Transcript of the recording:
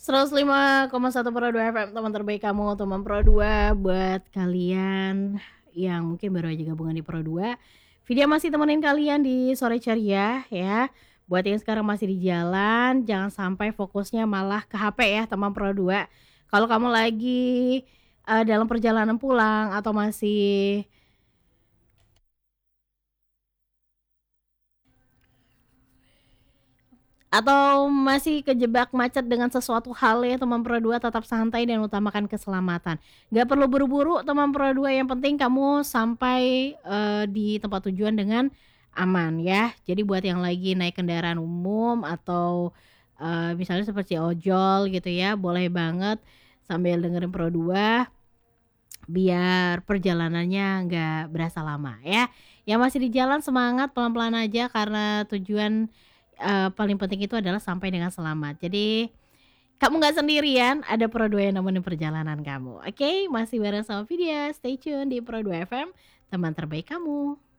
105,1 Pro 2 FM, teman terbaik kamu, teman Pro 2. Buat kalian yang mungkin baru aja gabungan di Pro 2, video masih temenin kalian di sore ceria ya. Buat yang sekarang masih di jalan, jangan sampai fokusnya malah ke HP ya teman Pro 2. Kalau kamu lagi dalam perjalanan pulang atau masih kejebak macet dengan sesuatu hal ya teman Pro 2, tetap santai dan utamakan keselamatan. Gak perlu buru-buru teman Pro 2, yang penting kamu sampai di tempat tujuan dengan aman ya. Jadi buat yang lagi naik kendaraan umum atau misalnya seperti ojol gitu ya, boleh banget sambil dengerin Pro 2 biar perjalanannya nggak berasa lama ya. Yang masih di jalan semangat, pelan-pelan aja karena tujuan paling penting itu adalah sampai dengan selamat. Jadi kamu nggak sendirian, ada Pro 2 yang nemenin perjalanan kamu. Oke, masih bareng sama Vidya. Stay tune di Pro 2 FM, teman terbaik kamu.